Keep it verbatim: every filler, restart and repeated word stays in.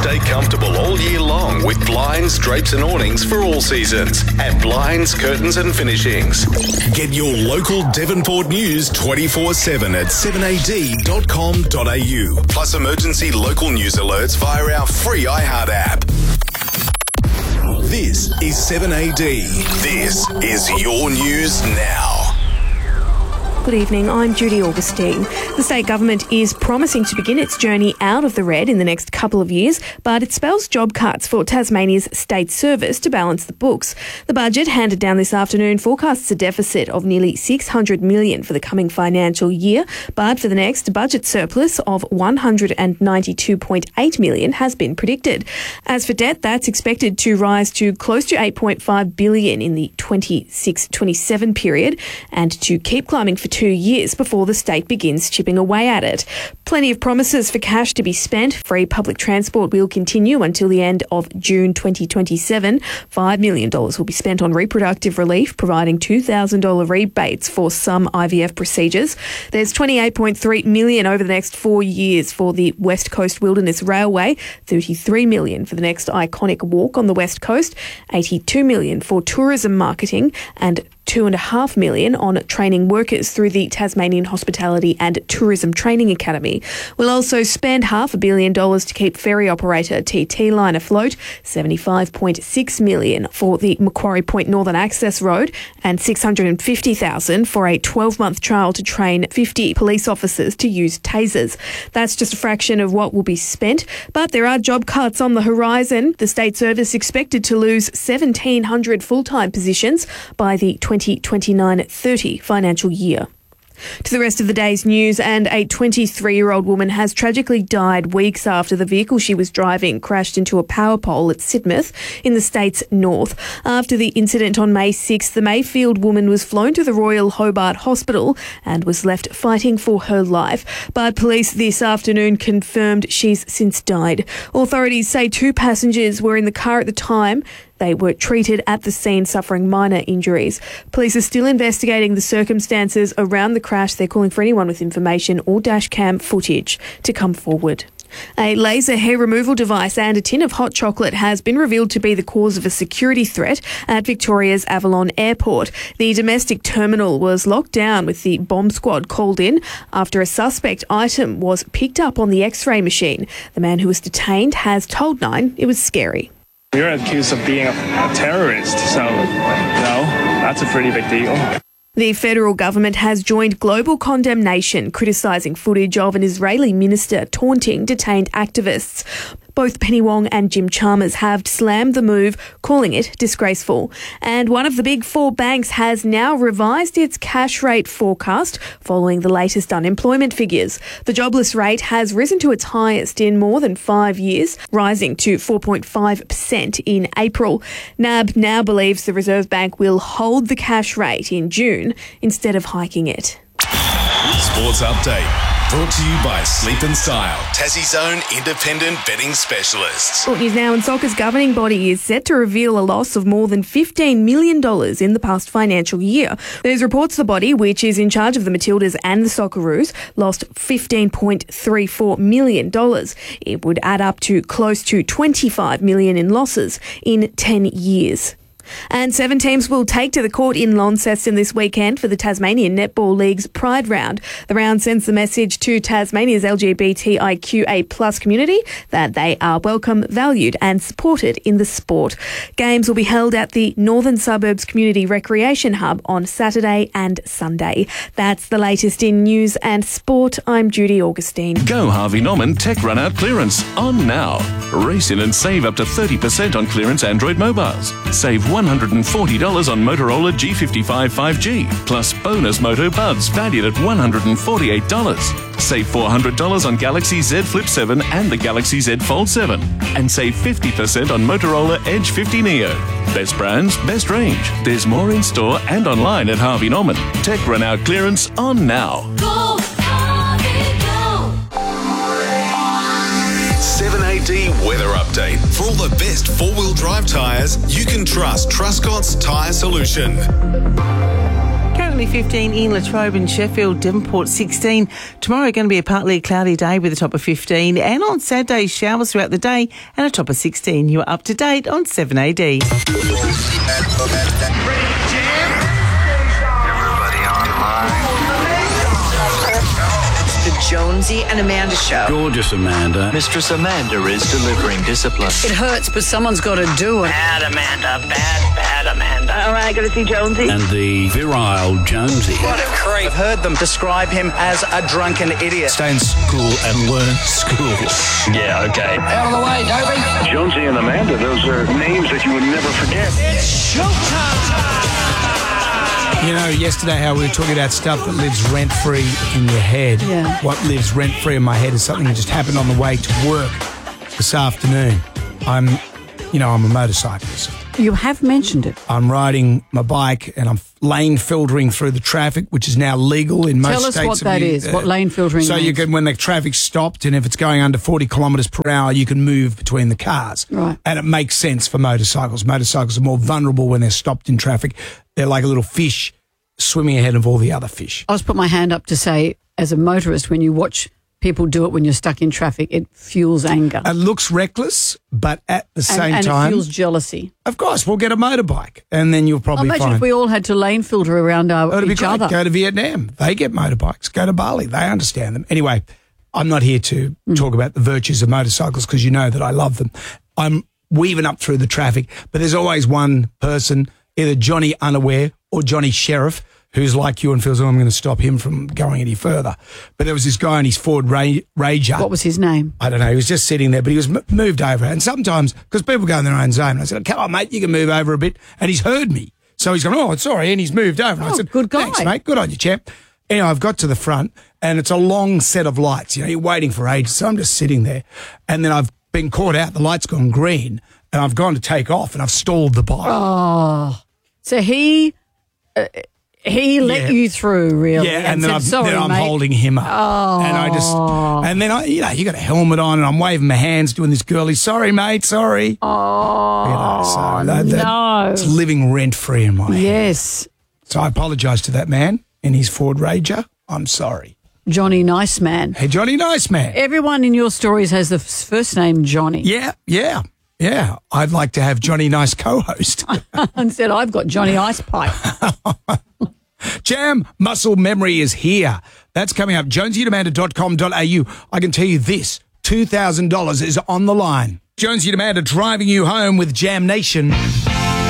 Stay comfortable all year long with blinds, drapes and awnings for all seasons at Blinds, Curtains and Finishings. Get your local Devonport news twenty-four seven at seven a d dot com dot a u. Plus emergency local news alerts via our free iHeart app. This is seven A D. This is your news now. Good evening, I'm Judy Augustine. The state government is promising to begin its journey out of the red in the next couple of years, but it spells job cuts for Tasmania's state service to balance the books. The budget handed down this afternoon forecasts a deficit of nearly six hundred million dollars for the coming financial year, but for the next, budget surplus of one hundred ninety-two point eight million dollars has been predicted. As for debt, that's expected to rise to close to eight point five billion dollars in the twenty-six twenty-seven period and to keep climbing for two years before the state begins chipping away at it. Plenty of promises for cash to be spent. Free public transport will continue until the end of June twenty twenty-seven. five million dollars will be spent on reproductive relief, providing two thousand dollars rebates for some I V F procedures. There's twenty-eight point three million dollars over the next four years for the West Coast Wilderness Railway, thirty-three million dollars for the next iconic walk on the West Coast, eighty-two million dollars for tourism marketing, and two and a half million on training workers through the Tasmanian Hospitality and Tourism Training Academy. We'll also spend half a billion dollars to keep ferry operator T T Line afloat, seventy-five point six million for the Macquarie Point Northern Access Road, and six hundred fifty thousand for a twelve-month trial to train fifty police officers to use tasers. That's just a fraction of what will be spent, but there are job cuts on the horizon. The state service expected to lose seventeen hundred full-time positions by the twenty twenty-nine thirty financial year. To the rest of the day's news, and a twenty-three-year-old woman has tragically died weeks after the vehicle she was driving crashed into a power pole at Sidmouth in the state's north. After the incident on May sixth, the Mayfield woman was flown to the Royal Hobart Hospital and was left fighting for her life. But police this afternoon confirmed she's since died. Authorities say two passengers were in the car at the time. They were treated at the scene, suffering minor injuries. Police are still investigating the circumstances around the crash. They're calling for anyone with information or dashcam footage to come forward. A laser hair removal device and a tin of hot chocolate has been revealed to be the cause of a security threat at Victoria's Avalon Airport. The domestic terminal was locked down with the bomb squad called in after a suspect item was picked up on the X-ray machine. The man who was detained has told Nine it was scary. You're accused of being a, a terrorist, so, you know, that's a pretty big deal. The federal government has joined global condemnation, criticising footage of an Israeli minister taunting detained activists. Both Penny Wong and Jim Chalmers have slammed the move, calling it disgraceful. And one of the big four banks has now revised its cash rate forecast following the latest unemployment figures. The jobless rate has risen to its highest in more than five years, rising to four point five percent in April. N A B now believes the Reserve Bank will hold the cash rate in June instead of hiking it. Sports Update. Brought to you by Sleep and Style, Tassie's own independent betting specialists. Sport News Now, and soccer's governing body is set to reveal a loss of more than fifteen million dollars in the past financial year. There's reports the body, which is in charge of the Matildas and the Socceroos, lost fifteen point three four million dollars. It would add up to close to twenty-five million dollars in losses in ten years. And seven teams will take to the court in Launceston this weekend for the Tasmanian Netball League's Pride Round. The round sends the message to Tasmania's L G B T I Q A plus community that they are welcome, valued and supported in the sport. Games will be held at the Northern Suburbs Community Recreation Hub on Saturday and Sunday. That's the latest in news and sport. I'm Judy Augustine. Go Harvey Norman Tech Run Out Clearance on now. Race in and save up to thirty percent on clearance Android mobiles. Save one hundred forty dollars on Motorola G fifty-five five G, plus bonus Moto Buds valued at one hundred forty-eight dollars. Save four hundred dollars on Galaxy Z Flip seven and the Galaxy Z Fold seven. And save fifty percent on Motorola Edge fifty Neo. Best brands, best range. There's more in store and online at Harvey Norman. Tech Run Out Clearance on now. Go, Harvey, go! seven A D weather update. For all the best four-wheel drive tyres, you can trust Truscott's Tyre Solution. Currently only fifteen in Latrobe and Sheffield, Devonport sixteen. Tomorrow going to be a partly cloudy day with a top of fifteen, and on Saturday showers throughout the day and a top of sixteen. You are up to date on seven A D. The Jonesy and Amanda Show. Gorgeous Amanda. Mistress Amanda is delivering discipline. It hurts, but someone's got to do it. Bad Amanda, bad, bad Amanda. All right, going to see Jonesy. And the virile Jonesy. What a creep. I've heard them describe him as a drunken idiot. Stay in school and learn school. Yeah, okay. Out of the way, Toby. Jonesy and Amanda, those are names that you would never forget. It's showtime! You know, yesterday how we were talking about stuff that lives rent-free in your head. Yeah. What lives rent-free in my head is something that just happened on the way to work this afternoon. I'm, you know, I'm a motorcyclist. You have mentioned it. I'm riding my bike and I'm lane filtering through the traffic, which is now legal in most Tell us states. what of that the- is, what lane filtering So you means. can, when the traffic's stopped and if it's going under forty kilometres per hour, you can move between the cars. Right. And it makes sense for motorcycles. Motorcycles are more vulnerable when they're stopped in traffic. They're like a little fish swimming ahead of all the other fish. I just put my hand up to say, as a motorist, when you watch people do it when you're stuck in traffic, it fuels anger. It looks reckless, but at the and, same and time, it fuels jealousy. of course, we'll get a motorbike and then you'll probably Imagine find... if we all had to lane filter around our, It'd be each great. other. Go to Vietnam. They get motorbikes. Go to Bali. They understand them. Anyway, I'm not here to Mm. talk about the virtues of motorcycles because you know that I love them. I'm weaving up through the traffic, but there's always one person, either Johnny Unaware or Johnny Sheriff, who's like you and feels, oh, I'm going to stop him from going any further. But there was this guy in his Ford Ra- Ranger. What was his name? I don't know. He was just sitting there, but he was m- moved over. And sometimes, because people go in their own zone, I said, come on, mate, you can move over a bit. And he's heard me. So he's gone, oh, sorry. And he's moved over. And I Oh, said, good guy. thanks, mate. Good on you, champ. Anyway, I've got to the front and it's a long set of lights. You know, you're waiting for ages. So I'm just sitting there. And then I've been caught out. The light's gone green and I've gone to take off and I've stalled the bike. Oh, so he uh, he let Yeah. you through, really? Yeah, and, then, said, I'm, Sorry, then I'm mate. holding him up. Oh. And I just, and then I, you know, you got a helmet on and I'm waving my hands doing this girly, sorry, mate, sorry. Oh, You know, so that, that, no. it's living rent free in my head. Yes. So I apologise to that man in his Ford Ranger. I'm sorry. Johnny Nice Man. Hey, Johnny Nice Man. Everyone in your stories has the f- first name Johnny. Yeah, yeah, yeah. I'd like to have Johnny Nice co-host. Instead, I've got Johnny Ice Pipe. Jam Muscle Memory is here. That's coming up. jonesy and amanda dot com dot a u. I can tell you this, two thousand dollars is on the line. Jonesy and Amanda driving you home with Jam Nation.